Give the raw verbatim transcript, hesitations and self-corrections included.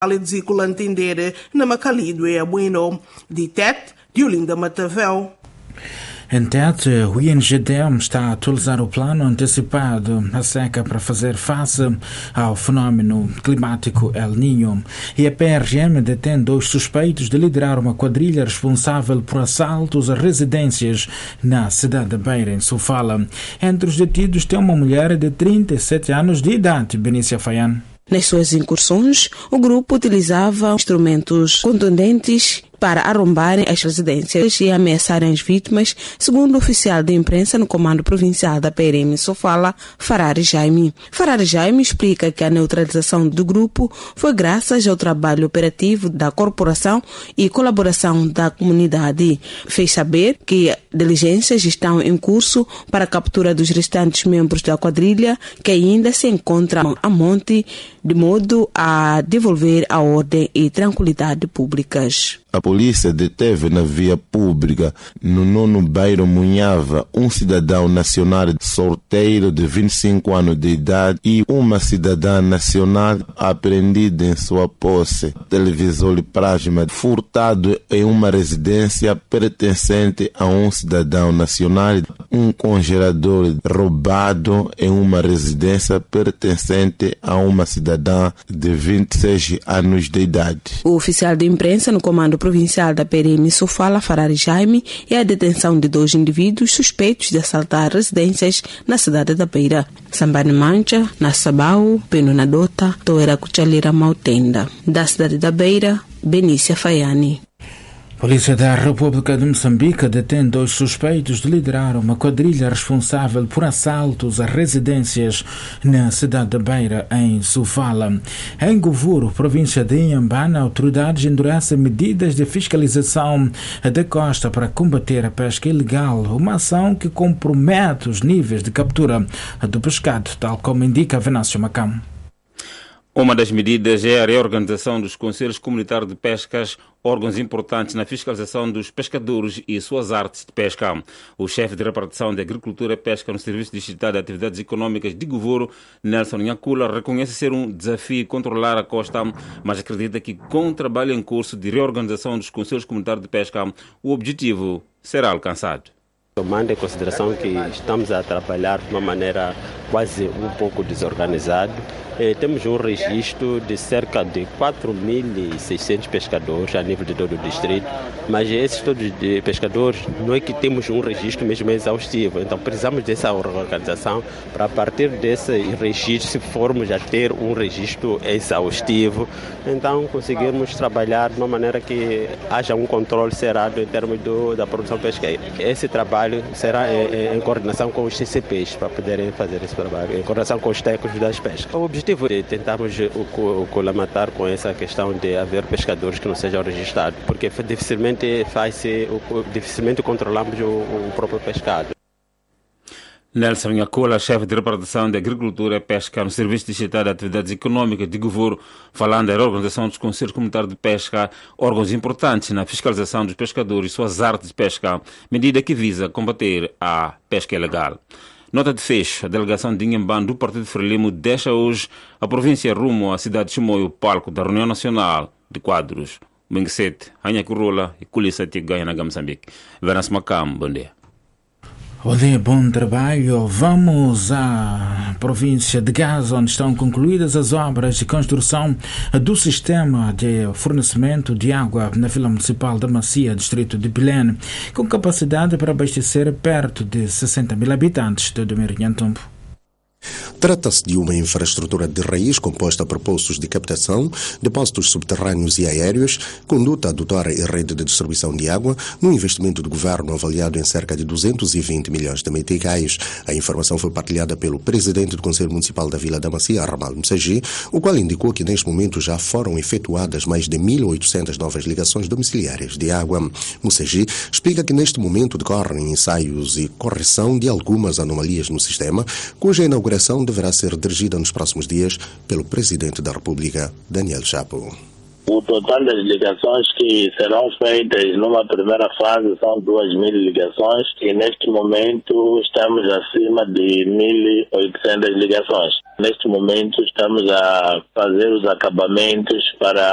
Zícola entender na Macalido é bueno. De Tete, de Olinda Matavel. Em Tete, o I N G D M está a atualizar o plano antecipado à seca para fazer face ao fenómeno climático El Niño. E a P R M detém dois suspeitos de liderar uma quadrilha responsável por assaltos a residências na cidade de Beira, em Sofala. Entre os detidos tem uma mulher de trinta e sete anos de idade, Benícia Faian. Nas suas incursões, o grupo utilizava instrumentos contundentes para arrombarem as residências e ameaçarem as vítimas, segundo o oficial de imprensa no Comando Provincial da P R M Sofala, Farari Jaime. Farari Jaime explica que a neutralização do grupo foi graças ao trabalho operativo da corporação e colaboração da comunidade. Fez saber que diligências estão em curso para a captura dos restantes membros da quadrilha que ainda se encontram a monte, de modo a devolver a ordem e tranquilidade públicas. A polícia deteve na via pública, no nono bairro Munhava, um cidadão nacional solteiro de vinte e cinco anos de idade e uma cidadã nacional apreendida em sua posse. Televisor de plasma furtado em uma residência pertencente a um cidadão nacional. Um congelador roubado em uma residência pertencente a uma cidadã de vinte e seis anos de idade. O oficial de imprensa no Comando Provincial da P R M Sofala, Farari Jaime, e a detenção de dois indivíduos suspeitos de assaltar residências na cidade da Beira. Sambane Mancha, na Sabau, Peno na Dota, Toera Cuchalira Mautenda. Da cidade da Beira, Benícia Faiani. Polícia da República de Moçambique detém dois suspeitos de liderar uma quadrilha responsável por assaltos a residências na cidade de Beira, em Sofala. Em Govuro, província de Inhambane, autoridades endurecem medidas de fiscalização da costa para combater a pesca ilegal, uma ação que compromete os níveis de captura do pescado, tal como indica Venâncio Macam. Uma das medidas é a reorganização dos Conselhos Comunitários de Pescas, órgãos importantes na fiscalização dos pescadores e suas artes de pesca. O chefe de repartição de Agricultura e Pesca no Serviço Distrital de Atividades Econômicas de Govuro, Nelson Nhakula, reconhece ser um desafio controlar a costa, mas acredita que com o trabalho em curso de reorganização dos Conselhos Comunitários de Pesca, o objetivo será alcançado. Tomando em consideração que estamos a trabalhar de uma maneira quase um pouco desorganizada, eh, temos um registro de cerca de quatro mil e seiscentos pescadores a nível de todo o distrito, mas esses todos de pescadores não é que temos um registro mesmo exaustivo, então precisamos dessa organização para a partir desse registro, se formos a ter um registro exaustivo, então conseguirmos trabalhar de uma maneira que haja um controle cerrado em termos do, da produção pesqueira. Esse trabalho será em, em coordenação com os C C Ps para poderem fazer esse trabalho, em coordenação com os técnicos das pescas. O objetivo é tentarmos colamatar com essa questão de haver pescadores que não sejam registrados, porque dificilmente faz-se, dificilmente controlamos o, o próprio pescado. Nelson Nhakula, chefe de repartição de Agricultura e Pesca no Serviço Distrital de Atividades Econômicas de Govuro, falando da reorganização dos Conselhos Comunitários de Pesca, órgãos importantes na fiscalização dos pescadores e suas artes de pesca, medida que visa combater a pesca ilegal. Nota de fecho, a delegação de Inhambane do Partido Frelimo deixa hoje a província rumo à cidade de Chimoio, palco da Reunião Nacional de Quadros. Benguesete, Anha Curula e Culissa Tiganha na Moçambique. Venâncio Macam, bom dia. Bom dia, bom trabalho. Vamos à província de Gaza, onde estão concluídas as obras de construção do sistema de fornecimento de água na Vila Municipal da Macia, distrito de Belém, com capacidade para abastecer perto de sessenta mil habitantes de Domirinhantumbo. Trata-se de uma infraestrutura de raiz composta por poços de captação, depósitos subterrâneos e aéreos, conduta adutora e rede de distribuição de água, num investimento do governo avaliado em cerca de duzentos e vinte milhões de meticais. A informação foi partilhada pelo presidente do Conselho Municipal da Vila da Macia, Ramal Msagi, o qual indicou que neste momento já foram efetuadas mais de mil e oitocentas novas ligações domiciliárias de água. Msagi explica que neste momento decorrem ensaios e correção de algumas anomalias no sistema, cuja inauguração deverá ser dirigida nos próximos dias pelo Presidente da República, Daniel Chapo. O total das ligações que serão feitas numa primeira fase são duas mil ligações e neste momento estamos acima de mil e oitocentas ligações. Neste momento estamos a fazer os acabamentos para